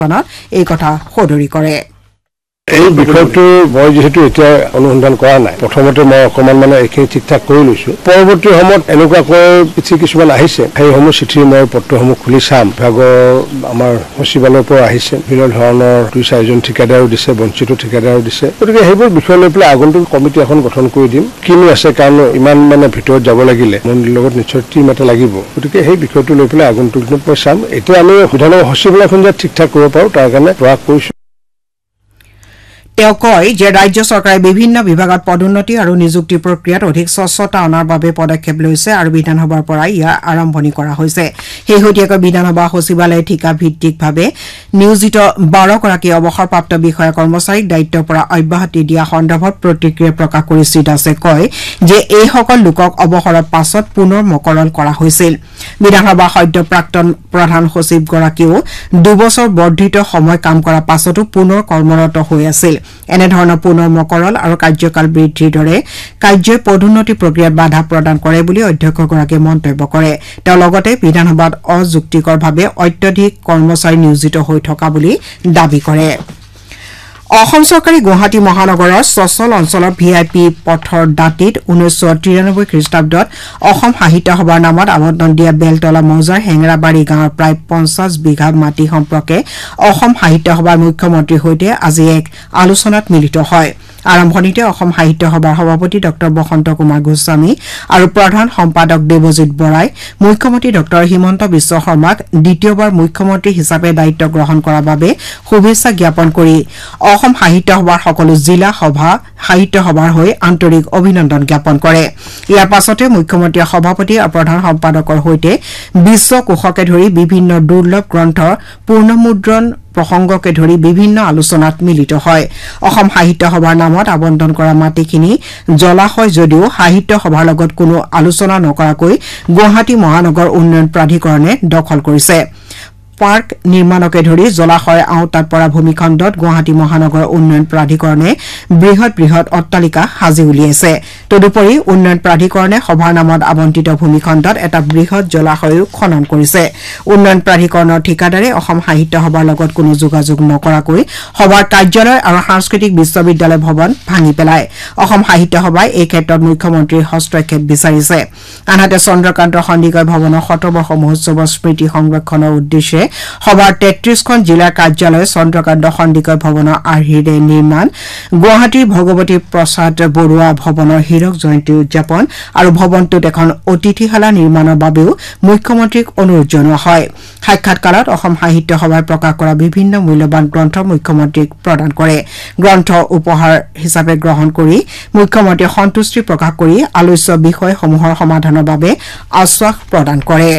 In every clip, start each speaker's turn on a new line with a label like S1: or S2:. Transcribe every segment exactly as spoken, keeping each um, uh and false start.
S1: এই কথা সদৰি কৰে
S2: এই বিষয়টো মই যেহেতু এতিয়া অনুসন্ধান কৰা নাই প্ৰথমতে মই অকমান মানে এইখিনি ঠিক ঠাক কৰি লৈছো পৰৱৰ্তী সময়ত এনেকুৱাকৈ চিঠি কিছুমান আহিছে সেইসমূহ চিঠি মই পত্ৰসমূহ খুলি চাম বিভাগৰ আমাৰ সচিবালয়ৰ পৰা আহিছে বিভিন্ন ধৰণৰ দুই চাৰিজন ঠিকাদাৰো দিছে বঞ্চিত ঠিকাদাৰো দিছে গতিকে সেইবোৰ বিষয় লৈ পেলাই আগন্তুক কমিটি এখন গঠন কৰি দিম কিনো আছে কাৰণ ইমান মানে ভিতৰত যাব লাগিলে মন্দিৰৰ লগত নিশ্চয় টিম এটা লাগিব গতিকে সেই বিষয়টো লৈ পেলাই আগন্তুক দিনত মই চাম এতিয়া আমি বিধানসভা সচিবালয়খন যে ঠিক ঠাক কৰিব পাৰোঁ তাৰ কাৰণে প্ৰয়াস কৰিছোঁ
S1: তেওঁ কয় যে ৰাজ্য চৰকাৰে বিভিন্ন বিভাগত পদোন্নতি আৰু নিযুক্তি প্ৰক্ৰিয়াত অধিক স্বচ্ছতা অনাৰ বাবে পদক্ষেপ লৈছে আৰু বিধানসভাৰ পৰা ইয়াৰ আৰম্ভণি কৰা হৈছে শেহতীয়াকৈ বিধানসভা সচিবালয়ে ঠিকা ভিত্তিকভাৱে নিয়োজিত বাৰগৰাকী অৱসৰপ্ৰাপ্ত বিষয়া কৰ্মচাৰীক দায়িত্বৰ পৰা অব্যাহতি দিয়া সন্দৰ্ভত প্ৰতিক্ৰিয়া প্ৰকাশ কৰি শ্ৰীদাসে কয় যে এইসকল লোকক অৱসৰৰ পাছত পুনৰ মকৰল কৰা হৈছিল বিধানসভা সদ্য প্ৰাক্তন প্ৰধান সচিবগৰাকীও দুবছৰ বৰ্ধিত সময় কাম কৰাৰ পাছতো পুনৰ কৰ্মৰত হৈ আছিল এনেধৰণৰ পুনৰ মকৰল আৰু কাৰ্যকাল বৃদ্ধিৰ দৰে কাৰ্যই পদোন্নতি প্ৰক্ৰিয়াত বাধা প্ৰদান কৰে বুলি অধ্যক্ষগৰাকীয়ে মন্তব্য কৰে তেওঁ লগতে বিধানসভাত অযুক্তিকৰভাৱে অত্যধিক কৰ্মচাৰী নিয়োজিত হৈ থকা বুলি দাবী কৰে অসম চৰকাৰে গুৱাহাটী মহানগৰৰ সচল অঞ্চলৰ ভি আই পি পথৰ দাঁতিত ঊনৈশ তিৰানব্বৈ খ্ৰীষ্টাব্দত অসম সাহিত্য সভাৰ নামত আবণ্টন দিয়া বেলতলা মৌজাৰ হেঙৰাবাৰী গাঁৱৰ প্ৰায় পঞ্চাছ বিঘা মাটি সম্পৰ্কে অসম সাহিত্য সভাৰ মুখ্যমন্ত্ৰীৰ সৈতে আজি এক আলোচনাত মিলিত হয় আৰম্ভণিতে অসম সাহিত্য সভাৰ সভাপতি ডক্টৰ বসন্ত কুমাৰ গোস্বামী আৰু প্ৰধান সম্পাদক দেৱজিৎ বৰাই মুখ্যমন্ত্ৰী ডক্টৰ হিমন্ত বিশ্ব শৰ্মাক দ্বিতীয়বাৰ মুখ্যমন্ত্ৰী হিচাপে দায়িত্ব গ্ৰহণ কৰাৰ বাবে শুভেচ্ছা জ্ঞাপন কৰি অসম সাহিত্য সভাৰ সকলো জিলা সভা সাহিত্য সভাৰ হৈ আন্তৰিক অভিনন্দন জ্ঞাপন কৰে ইয়াৰ পাছতে মুখ্যমন্ত্ৰীয়ে সভাপতি আৰু প্ৰধান সম্পাদকৰ সৈতে বিশ্বকোষকে ধৰি বিভিন্ন দুৰ্লভ গ্ৰন্থ পূৰ্ণমুদ্ৰণ প্ৰসংগকে ধৰি বিভিন্ন আলোচনাত মিলিত হয় অসম সাহিত্য সভাৰ নামত আবণ্টন কৰা মাটিখিনি জলাশয় যদিও সাহিত্য সভাৰ লগত কোনো আলোচনা নকৰাকৈ গুৱাহাটী মহানগৰ উন্নয়ন প্ৰাধিকৰণে দখল কৰিছে পাৰ্ক নিৰ্মাণকে ধৰি জলাশয় আওতাত পৰা ভূমিখণ্ডত গুৱাহাটী মহানগৰ উন্নয়ন প্ৰাধিকৰণে বৃহৎ বৃহৎ অট্টালিকা সাজি উলিয়াইছে তদুপৰি উন্নয়ন প্ৰাধিকৰণে সভাৰ নামত আবণ্টিত ভূমিখণ্ডত এটা বৃহৎ জলাশয়ো খনন কৰিছে উন্নয়ন প্ৰাধিকৰণৰ ঠিকাদাৰে অসম সাহিত্য সভাৰ লগত কোনো যোগাযোগ নকৰাকৈ সভাৰ কাৰ্যালয় আৰু সাংস্কৃতিক বিশ্ববিদ্যালয় ভৱন ভাঙি পেলায় অসম সাহিত্য সভাই এই ক্ষেত্ৰত মুখ্যমন্ত্ৰীৰ হস্তক্ষেপ বিচাৰিছে আনহাতে চন্দ্ৰকান্ত সন্দিকৈ ভৱনৰ শতবৰ্ষ মহোৎসৱৰ স্মৃতি সংৰক্ষণৰ উদ্দেশ্যে সভাৰ তেত্ৰিশখন জিলাৰ কাৰ্যালয় চন্দ্ৰকান্ত সন্দিকৈ ভৱনৰ আৰ্হিৰে নিৰ্মাণ গুৱাহাটীৰ ভগৱতী প্ৰসাদ বৰুৱা ভৱনৰ হীৰক জয়ন্তী উদযাপন আৰু ভৱনটোত এখন অতিথিশালা নিৰ্মাণৰ বাবেও মুখ্যমন্ত্ৰীক অনুৰোধ জনোৱা হয় সাক্ষাৎকালত অসম সাহিত্য সভাই প্ৰকাশ কৰা বিভিন্ন মূল্যৱান গ্ৰন্থ মুখ্যমন্ত্ৰীক প্ৰদান কৰে গ্ৰন্থ উপহাৰ হিচাপে গ্ৰহণ কৰি মুখ্যমন্ত্ৰীয়ে সন্তুষ্টি প্ৰকাশ কৰি আলোচ্য বিষয়সমূহৰ সমাধানৰ বাবে আশ্বাস প্ৰদান কৰে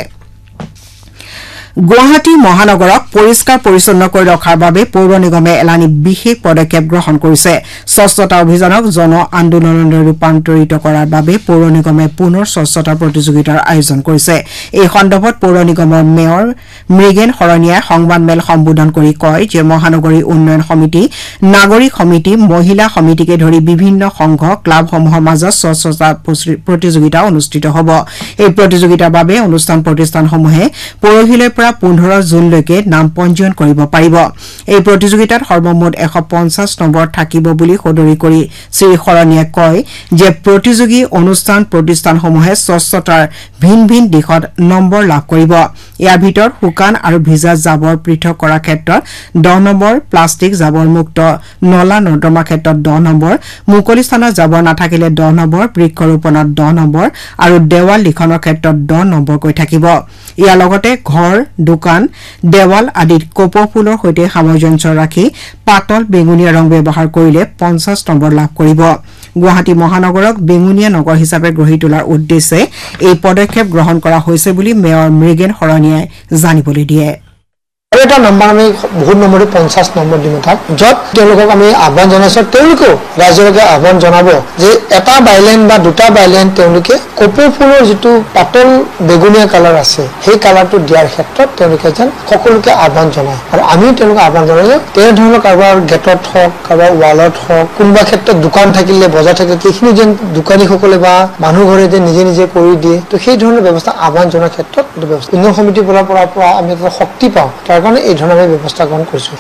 S1: গুৱাহাটী মহানগৰক পৰিষ্কাৰ পৰিচ্ছন্ন কৰি ৰখাৰ বাবে পৌৰ নিগমে এলানি বিশেষ পদক্ষেপ গ্ৰহণ কৰিছে স্বচ্ছতা অভিযানক জন আন্দোলনলৈ ৰূপান্তৰিত কৰাৰ বাবে পৌৰ নিগমে পুনৰ স্বচ্ছতা প্ৰতিযোগিতাৰ আয়োজন কৰিছে এই সন্দৰ্ভত পৌৰ নিগমৰ মেয়ৰ মৃগেন শৰণীয়াই সংবাদমেল সম্বোধন কৰি কয় যে মহানগৰী উন্নয়ন সমিতি নাগৰিক সমিতি মহিলা সমিতিকে ধৰি বিভিন্ন সংঘ ক্লাবসমূহৰ মাজত স্বচ্ছতা প্ৰতিযোগিতা অনুষ্ঠিত হ'ব এই প্ৰতিযোগিতাৰ বাবে অনুষ্ঠান প্ৰতিষ্ঠানসমূহে পৰহিলৈ পোন্ধৰ জুনলৈকে নাম পঞ্জীয়ন কৰিব পাৰিব এই প্ৰতিযোগিতাত সৰ্বমুঠ এশ পঞ্চাছ নম্বৰ থাকিব বুলি সদৰি কৰি শ্ৰী শৰণীয়ে কয় যে প্ৰতিযোগী অনুষ্ঠান প্ৰতিষ্ঠানসমূহে স্বচ্ছতাৰ ভিন ভিন দিশত নম্বৰ লাভ কৰিব ইয়াৰ ভিতৰত শুকান আৰু ভিজা জাবৰ পৃথক কৰাৰ ক্ষেত্ৰত দহ নম্বৰ প্লাষ্টিক জাবৰ মুক্ত নলা নৰ্দমা ক্ষেত্ৰত দহ নম্বৰ মুকলি স্থানত জাবৰ নাথাকিলে দহ নম্বৰ বৃক্ষৰোপণত দহ নম্বৰ আৰু দেৱাল লিখনৰ ক্ষেত্ৰত দহ নম্বৰকৈ থাকিব ইয়াৰ লগতে ঘৰ দোকান দেৱাল আদিত কপৌ ফুলৰ সৈতে সামঞ্জস্য ৰাখি পাতল বেঙুনীয়া ৰং ব্যৱহাৰ কৰিলে পঞ্চাছ নম্বৰ লাভ কৰিব গুৱাহাটী মহানগৰক বেঙুনীয়া নগৰ হিচাপে গঢ়ি তোলাৰ উদ্দেশ্যে এই পদক্ষেপ গ্ৰহণ কৰা হৈছে বুলি মেয়ৰ মৃগেন শৰণীয়াই জানিবলৈ দিয়ে
S3: আৰু এটা নম্বৰ আমি বহুত নম্বৰে পঞ্চাছ নম্বৰ দিম তাত য'ত তেওঁলোকক আমি আহ্বান জনাইছোঁ তেওঁলোকেও ৰাইজলৈকে আহ্বান জনাব যে এটা বাইলেন বা দুটা বাইলেন তেওঁলোকে কপৌ ফুলৰ যিটো পাতল বেগুনীয়া কালাৰ আছে সেই কালাৰটো দিয়াৰ ক্ষেত্ৰত তেওঁলোকে যেন সকলোকে আহ্বান জনায় আৰু আমিও তেওঁলোকক আহ্বান জনাই যে তেনেধৰণৰ কাৰোবাৰ গেটত হওক কাৰোবাৰ ৱালত হওক কোনোবা ক্ষেত্ৰত দোকান থাকিলে বজাৰ থাকিলে সেইখিনি যেন দোকানীসকলে বা মানুহ ঘৰে যে নিজে নিজে কৰি দিয়ে তো সেই ধৰণৰ ব্যৱস্থা আহ্বান জনাৰ ক্ষেত্ৰত ব্যৱস্থা উন্নয়ন সমিতিৰ পৰা পৰা আমি এটা শক্তি পাওঁ তাৰ কাৰণে এই ধৰণৰ ব্যৱস্থা গ্ৰহণ কৰিছোঁ